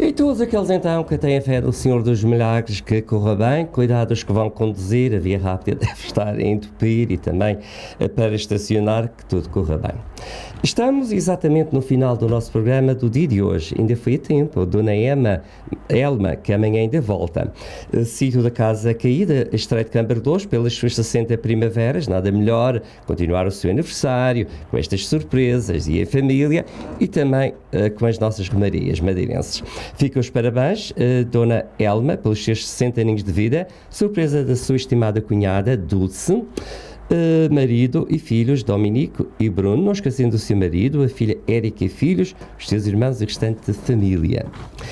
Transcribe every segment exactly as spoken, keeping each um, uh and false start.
E todos aqueles então que têm a fé do Senhor dos Milagres, que corra bem, cuidados que vão conduzir, a via rápida deve estar a entupir e também para estacionar, que tudo corra bem. Estamos exatamente no final do nosso programa do dia de hoje, ainda foi a tempo, Dona Emma, Elma, que amanhã ainda volta. Sítio da Casa Caída, Estreito Câmara dois, pelas suas sessenta primaveras, nada melhor, continuar o seu aniversário, com estas surpresas e em família, e também uh, com as nossas romarias madeirenses. Fica os parabéns, uh, Dona Elma, pelos seus sessenta aninhos de vida, surpresa da sua estimada cunhada, Dulce, Uh, marido e filhos, Dominico e Bruno, não esquecendo o seu marido, a filha Érica e filhos, os seus irmãos e restante família.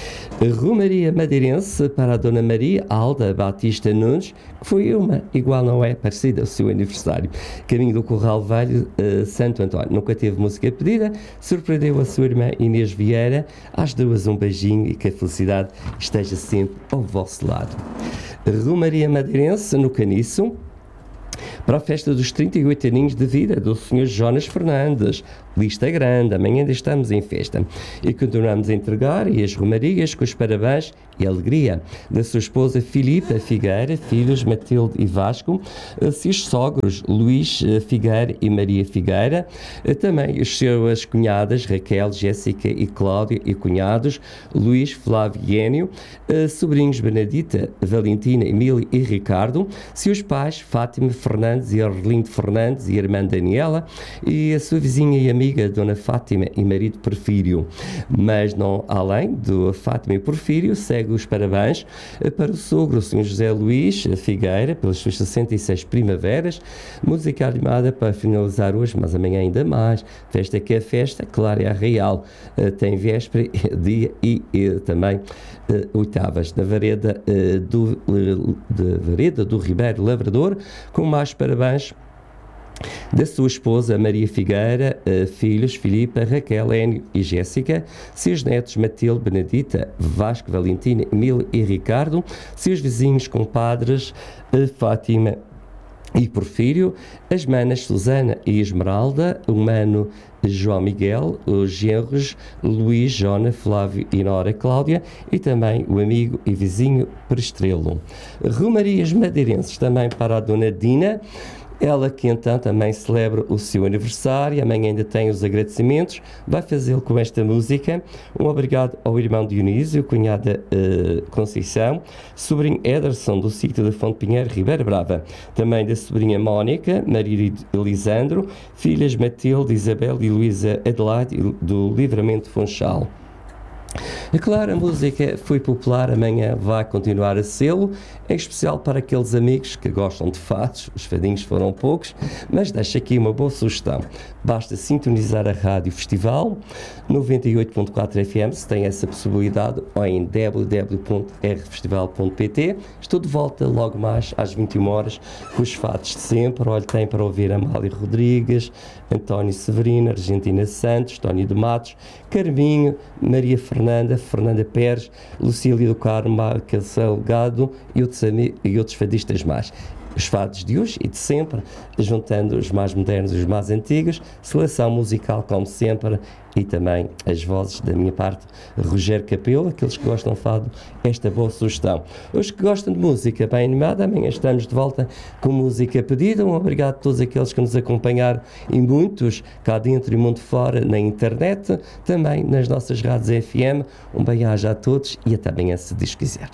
Romaria madeirense para a Dona Maria Alda Batista Nunes, que foi uma, igual não é, parecida ao seu aniversário. Caminho do Corral Velho, uh, Santo António. Nunca teve música pedida, surpreendeu a sua irmã Inês Vieira. Às duas um beijinho e que a felicidade esteja sempre ao vosso lado. Romaria madeirense no Caniço, para a festa dos trinta e oito aninhos de vida do senhor Jonas Fernandes. Lista grande, amanhã ainda estamos em festa. E continuamos a entregar e as romarias com os parabéns e alegria da sua esposa Filipa Figueira, filhos Matilde e Vasco, seus sogros Luís Figueira e Maria Figueira, também as suas cunhadas Raquel, Jéssica e Cláudia e cunhados Luís, Flávio e Énio, sobrinhos Benedita, Valentina, Emília e Ricardo, seus pais Fátima Fernandes e Orlindo Fernandes e a irmã Daniela e a sua vizinha e amiga Dona Fátima e marido Porfírio. Mas não além do Fátima e Porfírio, segue os parabéns para o sogro, o senhor José Luís Figueira, pelas suas sessenta e seis primaveras, música animada para finalizar hoje, mas amanhã ainda mais. Festa que é festa, claro, é a real. Tem véspera, dia e, e também uh, oitavas da Vareda, uh, do, uh, de Vareda do Ribeiro Lavrador, com mais parabéns da sua esposa Maria Figueira, uh, filhos Filipa, Raquel, Énio e Jéssica, seus netos Matilde, Benedita, Vasco, Valentina, Emília e Ricardo, seus vizinhos compadres uh, Fátima e Porfírio, as manas Susana e Esmeralda, o mano João Miguel, os genros Luís, Jona, Flávio e Nora Cláudia e também o amigo e vizinho Prestrelo. Romarias madeirenses também para a Dona Dina, ela que então também celebra o seu aniversário, amanhã ainda tem os agradecimentos, vai fazê-lo com esta música. Um obrigado ao irmão Dionísio, cunhada uh, Conceição, sobrinho Ederson do sítio da Fonte Pinheiro, Ribeira Brava, também da sobrinha Mónica, marido Elisandro, filhas Matilde, Isabel e Luísa Adelaide do Livramento Funchal. É claro, a música foi popular, amanhã vai continuar a sê-lo, em especial para aqueles amigos que gostam de fados, os fadinhos foram poucos, mas deixo aqui uma boa sugestão. Basta sintonizar a Rádio Festival noventa e oito ponto quatro F M, se tem essa possibilidade, ou em w w w ponto r festival ponto p t. Estou de volta logo mais às vinte e uma horas com os fados de sempre. Olha, tem para ouvir Amália Rodrigues, António Severino, Argentina Santos, Tónio de Matos, Carminho, Maria Fernanda, Fernanda Pérez, Lucília do Carmo, Marca Salgado e outros, e outros fadistas mais. Os fados de hoje e de sempre, juntando os mais modernos e os mais antigos, seleção musical como sempre e também as vozes da minha parte, Rogério Capelo, aqueles que gostam de fado, esta boa sugestão. Os que gostam de música bem animada, amanhã estamos de volta com música pedida. Um obrigado a todos aqueles que nos acompanharam e muitos cá dentro e mundo fora na internet, também nas nossas rádios F M. Um bem-aja a todos e até amanhã, se Deus quiser.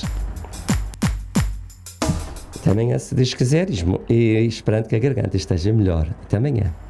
Até amanhã, se Deus quiser, e esperando que a garganta esteja melhor. Até amanhã.